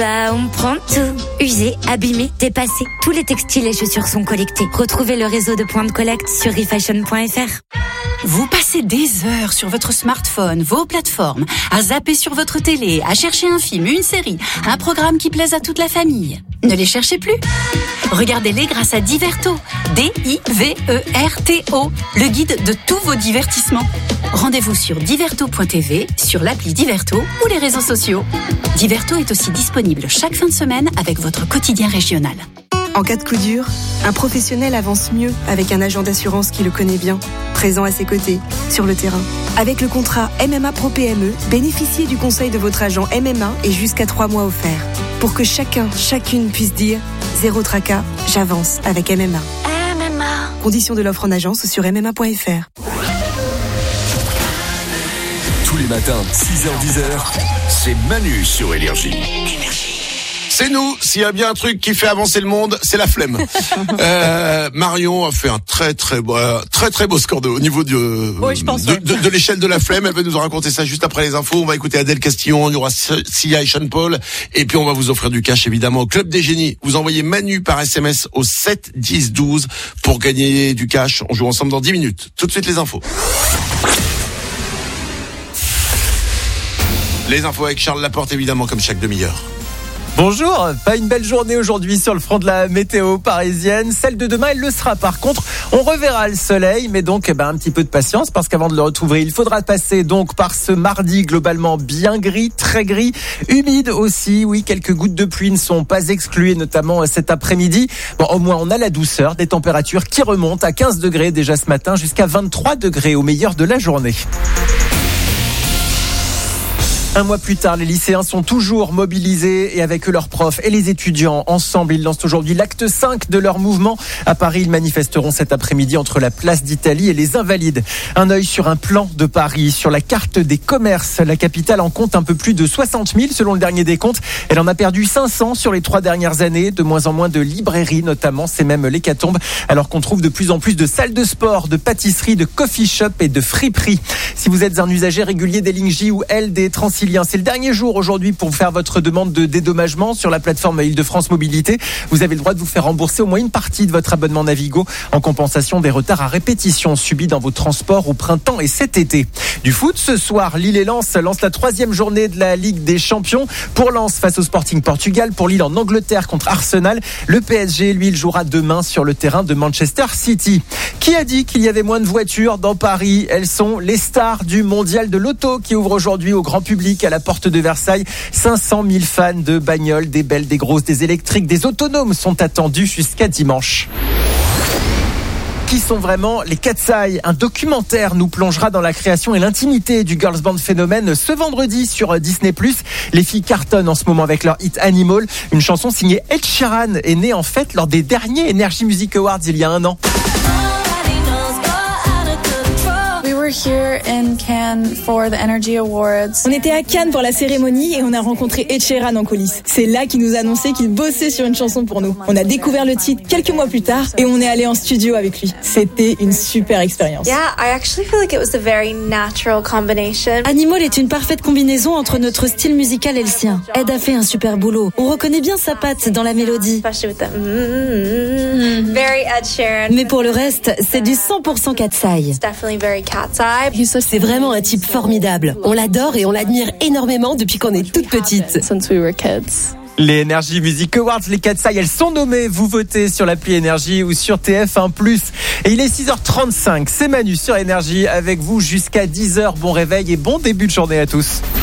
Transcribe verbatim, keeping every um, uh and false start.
Bah, on prend tout. Usé, abîmé, dépassé. Tous les textiles et chaussures sont collectés. Retrouvez le réseau de points de collecte sur refashion point f r. Vous passez des heures sur votre smartphone, vos plateformes, à zapper sur votre télé, à chercher un film, une série, un programme qui plaise à toute la famille. Ne les cherchez plus. Regardez-les grâce à Diverto. D I V E R T O, le guide de tous vos divertissements. Rendez-vous sur diverto point t v, sur l'appli Diverto ou les réseaux sociaux. Diverto est aussi disponible chaque fin de semaine avec votre quotidien régional. En cas de coup dur, un professionnel avance mieux avec un agent d'assurance qui le connaît bien, présent à ses côtés, sur le terrain. Avec le contrat M M A Pro P M E, bénéficiez du conseil de votre agent M M A et jusqu'à trois mois offerts. Pour que chacun, chacune puisse dire « Zéro tracas, j'avance avec M M A ». M M A. Conditions de l'offre en agence ou sur m m a point f r. Tous les matins, six heures dix, c'est Manu sur Énergie. C'est nous, s'il y a bien un truc qui fait avancer le monde, c'est la flemme. euh, Marion a fait un très très beau, très très beau score de, au niveau de, oui, je pense, de, ouais. de, de l'échelle de la flemme. Elle va nous raconter ça juste après les infos. On va écouter Adèle Castillon, il y aura Sia et Sean Paul, et puis on va vous offrir du cash évidemment au Club des Génies. Vous envoyez Manu par S M S au sept dix douze pour gagner du cash. On joue ensemble dans dix minutes. Tout de suite les infos. Les infos avec Charles Laporte évidemment comme chaque demi-heure. Bonjour, pas une belle journée aujourd'hui sur le front de la météo parisienne. Celle de demain, elle le sera. Par contre, on reverra le soleil, mais donc eh ben, un petit peu de patience parce qu'avant de le retrouver, il faudra passer donc par ce mardi globalement bien gris, très gris, humide aussi. Oui, quelques gouttes de pluie ne sont pas excluées, notamment cet après-midi. Bon, au moins on a la douceur, des températures qui remontent à quinze degrés déjà ce matin jusqu'à vingt-trois degrés au meilleur de la journée. Un mois plus tard, les lycéens sont toujours mobilisés et avec eux leurs profs et les étudiants. Ensemble, ils lancent aujourd'hui l'acte cinq de leur mouvement. À Paris, ils manifesteront cet après-midi entre la place d'Italie et les Invalides. Un œil sur un plan de Paris, sur la carte des commerces. La capitale en compte un peu plus de soixante mille selon le dernier décompte. Elle en a perdu cinq cents sur les trois dernières années. De moins en moins de librairies notamment, c'est même l'hécatombe. Alors qu'on trouve de plus en plus de salles de sport, de pâtisseries, de coffee shop et de friperies. Si vous êtes un usager régulier des lignes J ou L des Transilien, c'est le dernier jour aujourd'hui pour faire votre demande de dédommagement sur la plateforme Île-de-France Mobilité. Vous avez le droit de vous faire rembourser au moins une partie de votre abonnement Navigo en compensation des retards à répétition subis dans vos transports au printemps et cet été. Du foot, ce soir, Lille et Lens lancent la troisième journée de la Ligue des Champions. Pour Lens face au Sporting Portugal, pour Lille en Angleterre contre Arsenal. Le P S G, lui, il jouera demain sur le terrain de Manchester City. Qui a dit qu'il y avait moins de voitures dans Paris ? Elles sont les stars du mondial de l'auto qui ouvre aujourd'hui au grand public à la porte de Versailles. cinq cent mille fans de bagnoles, des belles, des grosses, des électriques, des autonomes sont attendus jusqu'à dimanche. Qui sont vraiment les Katseye ? Un documentaire nous plongera dans la création et l'intimité du girls band phénomène ce vendredi sur Disney plus. Les filles cartonnent en ce moment avec leur hit Animal. Une chanson signée Ed Sheeran est née en fait lors des derniers Energy Music Awards il y a un an. Here in Cannes for the Energy Awards. On était à Cannes pour la cérémonie et on a rencontré Ed Sheeran en coulisses. C'est là qu'il nous a annoncé qu'il bossait sur une chanson pour nous. On a découvert le titre quelques mois plus tard et on est allé en studio avec lui. C'était une super expérience. Yeah, I actually feel like it was a very natural combination. Animal est une parfaite combinaison entre notre style musical et le sien. Ed a fait un super boulot. On reconnaît bien sa patte dans la mélodie. Especially with the mm-hmm. Very Ed Sheeran. Mais pour le reste, c'est du cent pour cent Katseye. It's definitely very Katseye. C'est vraiment un type formidable. On l'adore et on l'admire énormément depuis qu'on est toute petite. Since we were kids. Les Energy Music Awards, les Katseye, elles sont nommées. Vous votez sur l'appli Énergie ou sur T F un plus. Et il est six heures trente-cinq. C'est Manu sur Énergie avec vous jusqu'à dix heures. Bon réveil et bon début de journée à tous.